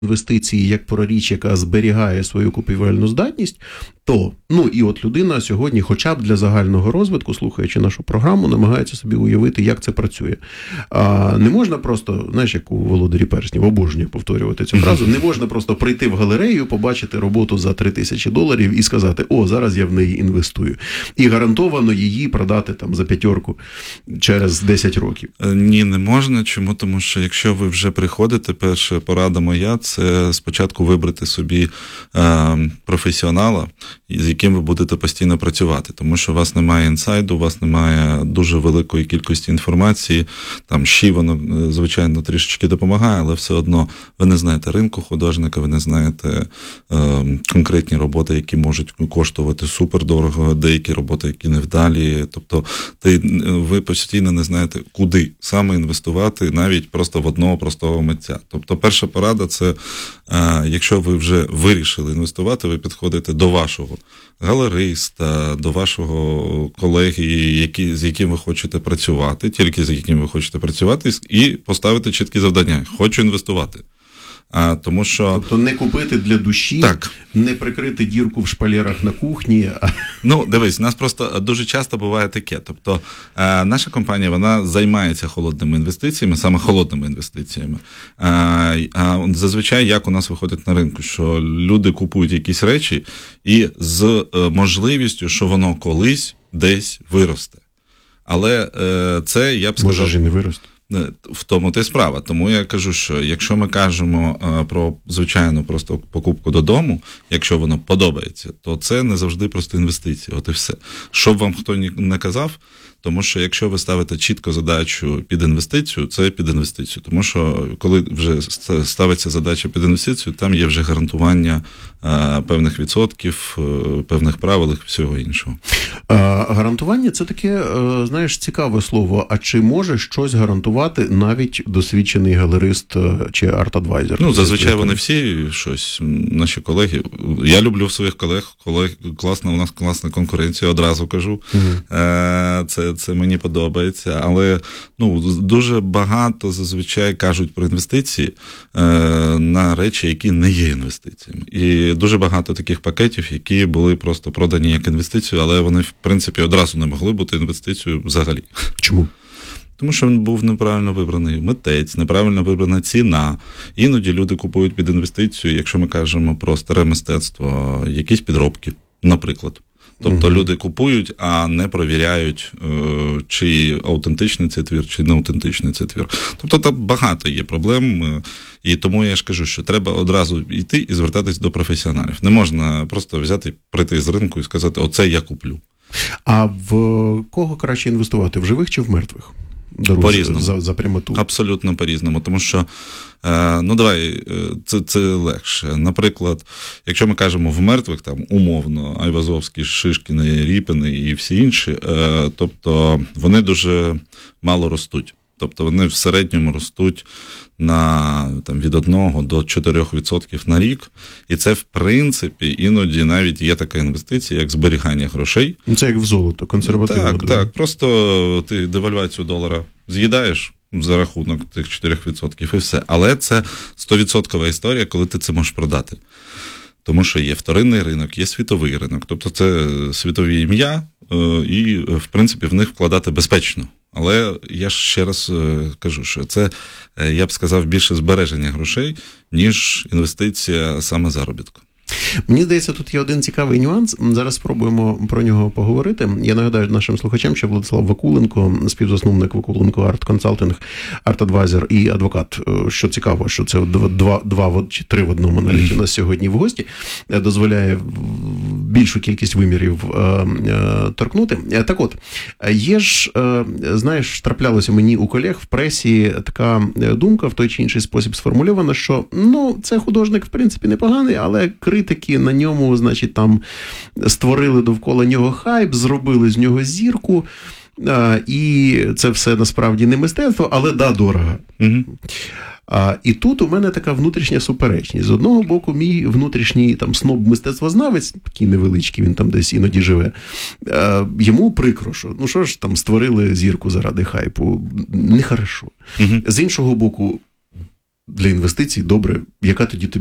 інвестиції як про річ, яка зберігає свою купівельну здатність, то, і от людина сьогодні, хоча б для загального розвитку, слухаючи нашу програму, намагається собі уявити, як це працює. Не можна просто, знаєш, як у «Володарі перснів», обожнюю повторювати цю фразу, не можна просто прийти в галерею, побачити роботу за $3000 і сказати, зараз я в неї інвестую. І гарантовано її продати там за 5 через 10 років. Ні, не можна. Чому? Тому що якщо ви вже приходите, перша порада моя, це спочатку вибрати собі професіонала, з яким ви будете постійно працювати. Тому що у вас немає інсайду, у вас немає дуже великої кількості інформації. Там воно, звичайно, трішечки допомагає, але все одно ви не знаєте ринку художника, ви не знаєте конкретні роботи, які можуть коштувати супердорого, деякі роботи, які невдалі. Тобто ви постійно не знаєте, куди саме інвестувати, навіть просто в одного простого митця. Тобто перша порада – це, якщо ви вже вирішили інвестувати, ви підходите до вашого галериста, до вашого колеги, з яким ви хочете працювати, тільки з яким ви хочете працювати, і поставити чіткі завдання. Хочу інвестувати. Тому що... Тобто не купити для душі, так. Не прикрити дірку в шпалерах на кухні. Дивись, у нас просто дуже часто буває таке. Тобто наша компанія, вона займається холодними інвестиціями, саме холодними інвестиціями. Зазвичай, як у нас виходить на ринку, що люди купують якісь речі і з можливістю, що воно колись десь виросте. Але це, я б сказав... Може ж і не виросте. В тому та й справа. Тому я кажу, що якщо ми кажемо про звичайну просто покупку додому, якщо воно подобається, то це не завжди просто інвестиції. От і все. Що б вам хто не казав, тому що якщо ви ставите чітко задачу під інвестицію, це під інвестицію. Тому що коли вже ставиться задача під інвестицію, там є вже гарантування певних відсотків, певних правил і всього іншого. Гарантування – це таке, знаєш, цікаве слово. А чи може щось гарантувати навіть досвідчений галерист чи арт-адвайзер? Зазвичай вони всі щось, наші колеги. Я люблю своїх колег, класна, у нас класна конкуренція, одразу кажу. Це мені подобається, але дуже багато зазвичай кажуть про інвестиції на речі, які не є інвестиціями. І дуже багато таких пакетів, які були просто продані як інвестицію, але вони, в принципі, одразу не могли бути інвестицією взагалі. Чому? Тому що він був неправильно вибраний митець, неправильно вибрана ціна. Іноді люди купують під інвестицію, якщо ми кажемо про старе мистецтво, якісь підробки, наприклад. Тобто люди купують, а не провіряють, чи аутентичний цей твір, чи не аутентичний цей твір. Тобто там багато є проблем, і тому я ж кажу, що треба одразу йти і звертатись до професіоналів. Не можна просто взяти, прийти з ринку і сказати, оце я куплю. А в кого краще інвестувати, в живих чи в мертвих? По-різному. За прямоту. Абсолютно по-різному, тому що, це легше. Наприклад, якщо ми кажемо в мертвих, там, умовно, Айвазовський, Шишкіни, Ріпіни і всі інші, тобто вони дуже мало ростуть. Тобто вони в середньому ростуть від 1 до 4% на рік. І це, в принципі, іноді навіть є така інвестиція, як зберігання грошей. Це як в золото, консервативно. Так. Просто ти девальвацію долара з'їдаєш за рахунок тих 4% і все. Але це 100% історія, коли ти це можеш продати. Тому що є вторинний ринок, є світовий ринок. Тобто це світові ім'я, і, в принципі, в них вкладати безпечно. Але я ж ще раз кажу, що це, я б сказав, більше збереження грошей, ніж інвестиція саме заробітку. Мені здається, тут є один цікавий нюанс. Зараз спробуємо про нього поговорити. Я нагадаю нашим слухачам, що Владислав Вакуленко, співзасновник Вакуленко Арт Консалтинг, арт-адвайзер і адвокат. Що цікаво, що це два чи три в одному навіть у нас сьогодні в гості, дозволяє більшу кількість вимірів торкнути. Так от, є ж, знаєш, траплялося мені у колег в пресі така думка в той чи інший спосіб сформульована, що, це художник, в принципі, непоганий, але критики на ньому, значить, там створили довкола нього хайп, зробили з нього зірку, і це все насправді не мистецтво, але дорого. І тут у мене така внутрішня суперечність. З одного боку, мій внутрішній сноб-мистецтвознавець, такий невеличкий, він там десь іноді живе, йому прикро, що ж там створили зірку заради хайпу. Нехорошо. З іншого боку, для інвестицій, добре, яка тоді тобі